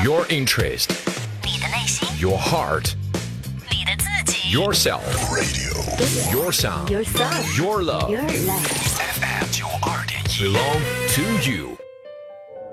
Your interest, 你的内心， your heart, 你的自己 yourself, your sound, Your sound your love, Your life FM 92.1 belong to you.